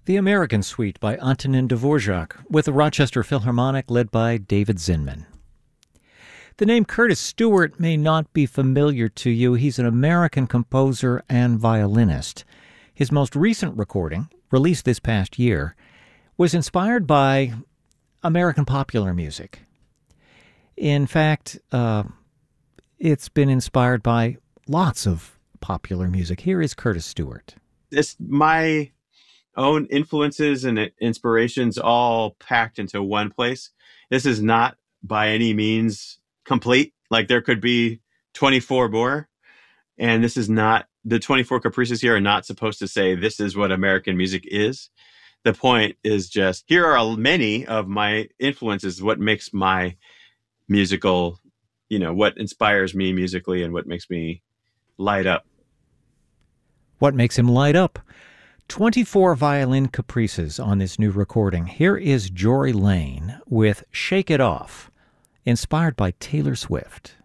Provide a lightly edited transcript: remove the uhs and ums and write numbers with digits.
The American Suite by Antonin Dvorak, with the Rochester Philharmonic led by David Zinman. The name Curtis Stewart may not be familiar to you. He's an American composer and violinist. His most recent recording, released this past year, was inspired by American popular music. In fact, it's been inspired by lots of popular music. Here is Curtis Stewart. It's my own influences and inspirations all packed into one place. This is not by any means complete. Like there could be 24 more, and this is not, the 24 caprices here are not supposed to say this is what American music is. The point is just, here are many of my influences, what makes my musical, what inspires me musically and what makes me light up. What makes him light up? 24 violin caprices on this new recording. Here is Jory Lane with Shake It Off, inspired by Taylor Swift.